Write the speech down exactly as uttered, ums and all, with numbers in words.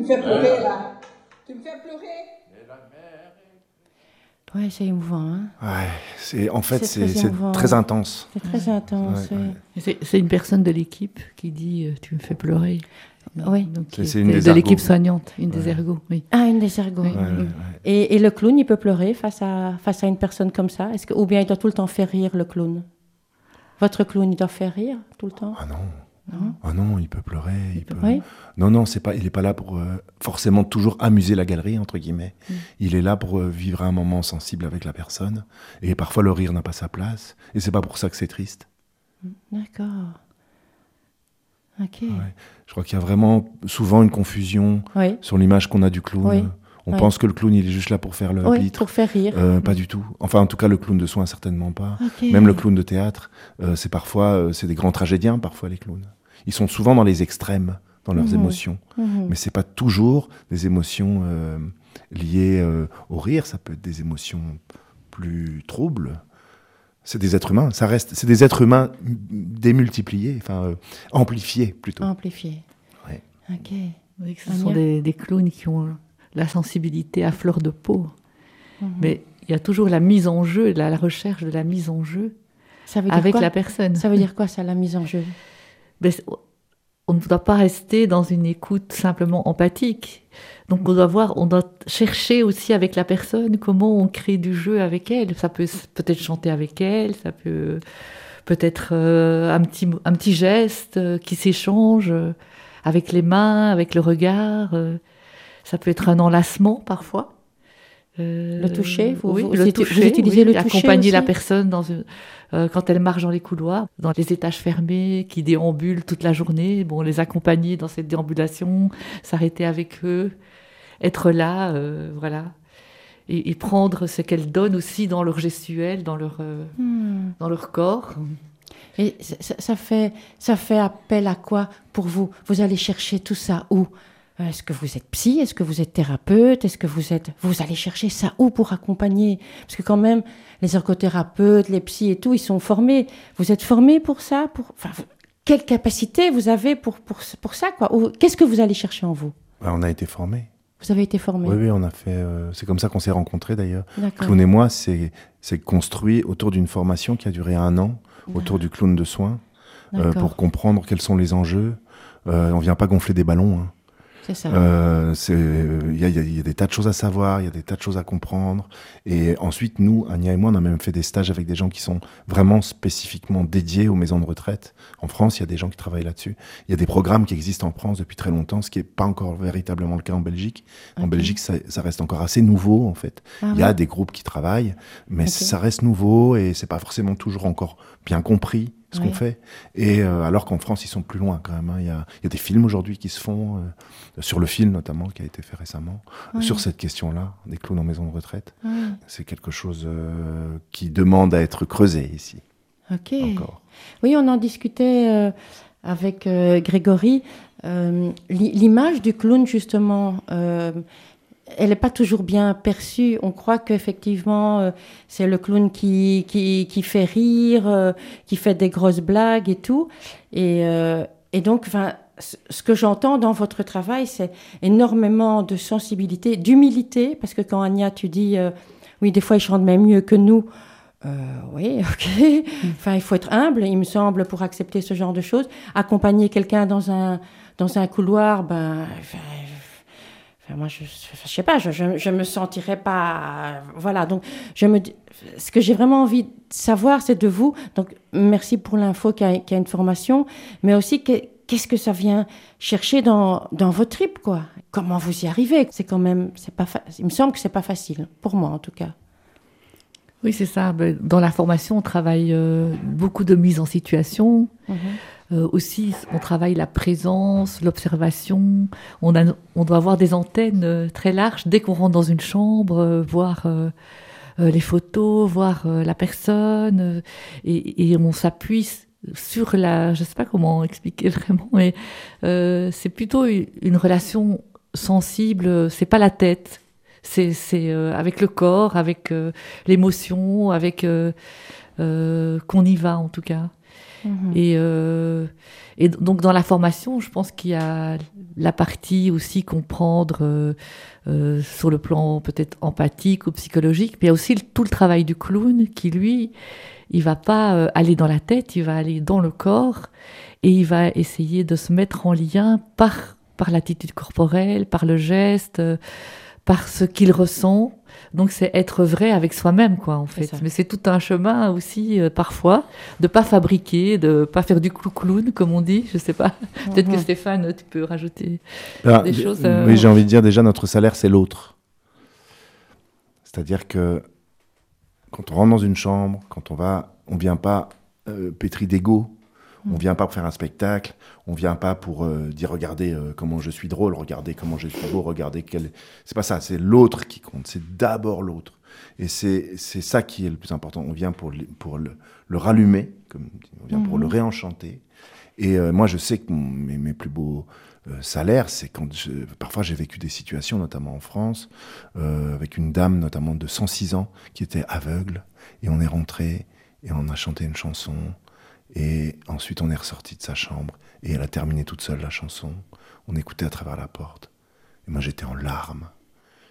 me fais pleurer, là. Tu me fais pleurer. Ouais, c'est émouvant, hein. Ouais, c'est, en fait, c'est, c'est, très, c'est très intense. C'est très intense, ouais, oui. ouais. C'est, c'est une personne de l'équipe qui dit euh, « tu me fais pleurer ». Oui. Donc, C'est, c'est une des de ergots. l'équipe soignante, une ouais. des ergots, oui. Ah, une des ergots. Oui. Ouais, ouais, ouais. Et, et le clown, il peut pleurer face à, face à une personne comme ça? Est-ce que, ou bien il doit tout le temps faire rire, le clown? Votre clown, il doit faire rire tout le temps? Ah non. Non. Ah non, il peut pleurer. Il Il peut... peut- oui. Non, non, c'est pas, il n'est pas là pour euh, forcément toujours amuser la galerie, entre guillemets. Mm. Il est là pour euh, vivre un moment sensible avec la personne. Et parfois, le rire n'a pas sa place. Et c'est pas pour ça que c'est triste. D'accord. Ok. Ouais. Je crois qu'il y a vraiment souvent une confusion Oui. sur l'image qu'on a du clown. Oui. On Oui. pense que le clown, il est juste là pour faire le Oui, arbitre. pour faire rire. Euh, pas du tout. Enfin, en tout cas, le clown de soins, certainement pas. Ok. Même le clown de théâtre, euh, c'est parfois, euh, c'est des grands tragédiens, parfois, les clowns. Ils sont souvent dans les extrêmes, dans leurs Mhm. émotions. Mhm. Mais c'est pas toujours des émotions euh, liées euh, au rire. Ça peut être des émotions plus troubles. C'est des êtres humains. Ça reste, c'est des êtres humains démultipliés, enfin euh, amplifiés plutôt. Amplifié. Ouais. Ok. Oui, ce Ania? sont des, des clowns qui ont la sensibilité à fleur de peau. Mhm. Mais il y a toujours la mise en jeu, la, la recherche de la mise en jeu Ça veut dire avec quoi? la personne. Ça veut dire quoi, ça, la mise en jeu? Ben, c'est- on ne doit pas rester dans une écoute simplement empathique. Donc on doit voir, on doit chercher aussi avec la personne comment on crée du jeu avec elle. Ça peut s- peut-être chanter avec elle, ça peut peut-être euh, un petit mo- un petit geste euh, qui s'échange euh, avec les mains, avec le regard. euh. Ça peut être un enlacement parfois. Euh, Le toucher, vous- oui, vous- le vous toucher, utilisez oui, le toucher accompagner la aussi personne dans une, euh, quand elle marche dans les couloirs, dans les étages fermés, qui déambulent toute la journée. Bon, les accompagner dans cette déambulation, s'arrêter avec eux, être là, euh, voilà, et, et prendre ce qu'elles donnent aussi dans leur gestuelle, dans leur euh, Hmm. dans leur corps. Et ça, ça- ça fait, ça fait appel à quoi pour vous? Vous allez chercher tout ça où? Euh, Est-ce que vous êtes psy? Est-ce que vous êtes thérapeute? Est-ce que vous êtes... Vous allez chercher ça où pour accompagner? Parce que quand même, les ergothérapeutes, les psys et tout, ils sont formés. Vous êtes formés pour ça? Pour... Enfin, vous- quelle capacité vous avez pour, pour, pour ça, quoi? Ou qu'est-ce que vous allez chercher en vous? Ouais, on a été formés. Vous avez été formé? Oui, oui, on a fait. euh, c'est comme ça qu'on s'est rencontrés d'ailleurs. D'accord. Clown et moi, c'est, c'est construit autour d'une formation qui a duré un an, autour du clown de soins, euh, D'accord. pour comprendre quels sont les enjeux. Euh, on vient pas gonfler des ballons. Hein. C'est ça. Euh, c'est, il y a, il y a- il y a des tas de choses à savoir, il y a des tas de choses à comprendre. Et ensuite, nous, Ania et moi, on a même fait des stages avec des gens qui sont vraiment spécifiquement dédiés aux maisons de retraite. En France, il y a des gens qui travaillent là-dessus. Il y a des programmes qui existent en France depuis très longtemps, ce qui n'est pas encore véritablement le cas en Belgique. En Ok. Belgique, ça, ça reste encore assez nouveau, en fait. Ah Il y a ouais. des groupes qui travaillent, mais Ok. ça reste nouveau et c'est pas forcément toujours encore bien compris ce Oui. qu'on fait. Et euh, alors qu'en France, ils sont plus loin quand même. hein. Il y a, il y a des films aujourd'hui qui se font, euh, sur le film notamment, qui a été fait récemment, Ouais. sur cette question-là, des clowns en maison de retraite. Ouais. C'est quelque chose euh, qui demande à être creusé ici, Ok. encore. Oui, on en discutait euh, avec euh, Grégory. Euh, l'i- l'image du clown, justement, euh, elle n'est pas toujours bien perçue. On croit qu'effectivement, euh, c'est le clown qui, qui, qui fait rire, euh, qui fait des grosses blagues et tout. Et, euh, et donc, enfin, ce ce que j'entends dans votre travail, c'est énormément de sensibilité, d'humilité, parce que quand Ania, tu dis, euh, oui, des fois, ils chantent même mieux que nous. Euh, oui, ok. Enfin, il faut être humble, il me semble, pour accepter ce genre de choses. Accompagner quelqu'un dans un, dans un couloir, ben, enfin, enfin, moi, je, je sais pas, je, je, je me sentirais pas, voilà. Donc, je me, dis- ce que j'ai vraiment envie de savoir, c'est de vous. Donc, merci pour l'info qu'il y a, qu'il y a une formation, mais aussi que- qu'est-ce que ça vient chercher dans, dans vos tripes, quoi. Comment vous y arrivez? C'est quand même, c'est pas, fa- il me semble que c'est pas facile, pour moi en tout cas. Oui, c'est ça. Ben, dans la formation, on travaille euh, beaucoup de mise en situation. Mhm. Euh, aussi, on travaille la présence, l'observation. On, a, on doit avoir des antennes euh, très larges dès qu'on rentre dans une chambre, euh, voir euh, euh, les photos, voir euh, la personne. euh, et, et on s'appuie sur la... Je ne sais pas comment expliquer vraiment, mais euh, c'est plutôt une, une relation sensible. C'est pas la tête. C'est, c'est euh, avec le corps, avec euh, l'émotion, avec euh, euh, qu'on y va en tout cas. Mhm. Et, euh, et donc dans la formation, je pense qu'il y a la partie aussi comprendre euh, euh, sur le plan peut-être empathique ou psychologique, mais il y a aussi le- tout le travail du clown qui, lui, il va pas euh, aller dans la tête, il va aller dans le corps et il va essayer de se mettre en lien par, par l'attitude corporelle, par le geste, euh, par ce qu'il ressent. Donc c'est être vrai avec soi-même, quoi, en C'est fait. ça. Mais c'est tout un chemin aussi, euh, parfois, de pas fabriquer, de pas faire du clou-clown, comme on dit. Je sais pas. Peut-être que Mhm. Stéphane, tu peux rajouter Ben, des d- choses. euh, Oui, j'ai envie de dire déjà, notre salaire, c'est l'autre. C'est-à-dire que quand on rentre dans une chambre, quand on va, on vient pas euh, pétri d'ego. On vient pas pour faire un spectacle, on vient pas pour euh, dire regardez euh, comment je suis drôle, regardez comment je suis beau, regardez quel. C'est pas ça, c'est l'autre qui compte, c'est d'abord l'autre. Et c'est c'est ça qui est le plus important. On vient pour le, pour le, le rallumer, comme on vient pour le réenchanter. Et euh, moi, je sais que mon- mes, mes plus beaux euh, salaires, c'est quand je, parfois j'ai vécu des situations, notamment en France, euh, avec une dame, notamment de cent six ans, qui était aveugle, et on est rentré et on a chanté une chanson. Et ensuite, on est ressorti de sa chambre et elle a terminé toute seule la chanson. On écoutait à travers la porte. Et moi, j'étais en larmes.